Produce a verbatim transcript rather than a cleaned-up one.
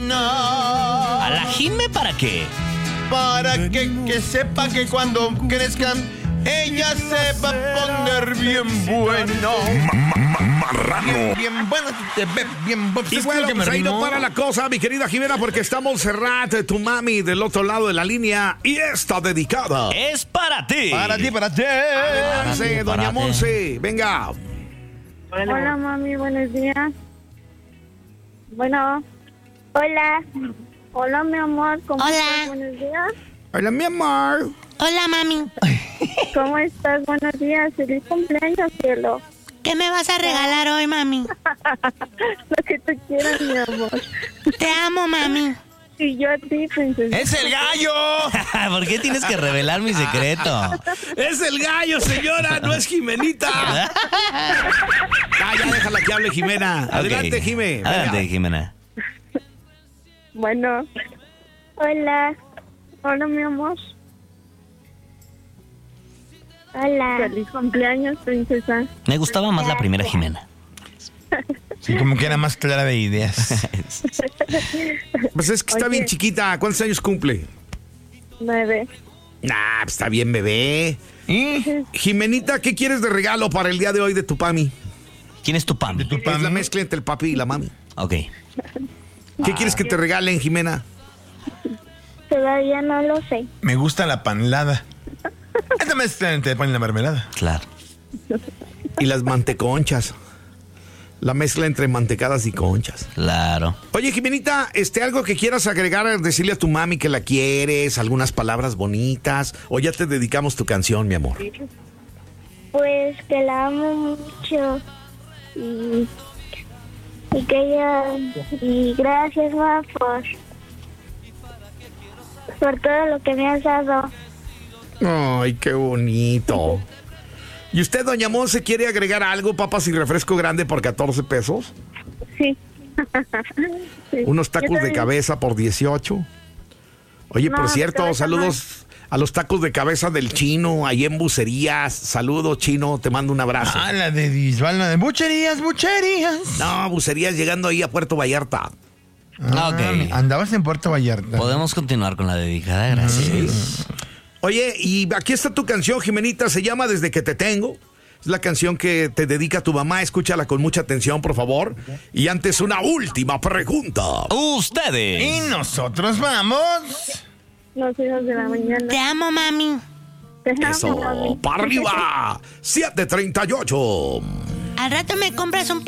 buena. ¿A la Jime para qué? Para que, que sepa que cuando crezcan, ella se va a poner bien buena. Ma- ma- Marrano. Bien, bien buena, te ve bien buena. Y bueno, pues ahí no para la cosa, mi querida Jimena, porque está Montserrat, tu mami, del otro lado de la línea, y está dedicada. Es para ti. Para ti, para ti. Adelante, doña Párate. Monse, venga. Hola, mami, buenos días. Bueno. Hola. Hola, mi amor, ¿cómo Hola. estás? Buenos días. Hola, mi amor. Hola, mami. ¿Cómo estás? Buenos días. Feliz cumpleaños, cielo. ¿Qué me vas a regalar hoy, mami? Lo que tú quieras, mi amor. Te amo, mami. Y yo a ti, princesa. ¡Es el gallo! ¿Por qué tienes que revelar mi secreto? Es el gallo, señora, no es Jimenita. Ah, ya déjala que hable Jimena. Adelante, Ok. Jime. venga. Adelante, Jimena. Bueno. Hola. Hola, mi amor. Hola. Feliz cumpleaños, princesa. Me gustaba más la primera Jimena. Sí, como que era más clara de ideas. Pues es que está Oye. bien chiquita. ¿Cuántos años cumple? Nueve. Nah, pues está bien, bebé. ¿Y? Jimenita, ¿qué quieres de regalo para el día de hoy de tu pami? ¿Quién es tu Pam? De tu Es la mezcla entre el papi y la mami. Ok. ¿Qué quieres que te regalen, Jimena? Todavía no lo sé. Me gusta la panlada. Esta mezcla te ponen la mermelada. Claro. Y las manteconchas. La mezcla entre mantecadas y conchas. Claro. Oye, Jimenita, este, algo que quieras agregar, decirle a tu mami que la quieres, algunas palabras bonitas, o ya te dedicamos tu canción, mi amor. Pues que la amo mucho. Y, y que ella. Y gracias, ma, por. Por todo lo que me has dado. Ay, qué bonito. ¿Y usted, doña Monse, quiere agregar algo, papas y refresco grande por catorce pesos? Sí. Sí. Unos Yo tacos de también. cabeza por dieciocho. Oye, No, por de cierto, cabeza saludos a los tacos de cabeza del Chino, ahí en Bucerías. Saludos, Chino, te mando un abrazo. Ah, la de Bisbal, la de bucherías, bucherías. No, Bucerías llegando ahí a Puerto Vallarta. Ah, Ok. Andabas en Puerto Vallarta. Podemos continuar con la dedicada, gracias. Oye, y aquí está tu canción, Jimenita, se llama Desde que te tengo. Es la canción que te dedica tu mamá, escúchala con mucha atención, por favor. Y antes, una última pregunta. Ustedes. Y nosotros vamos. Los hijos de la mañana. Te amo, mami. Te amo, Eso, mami. para arriba. siete treinta y ocho. Al rato me compras un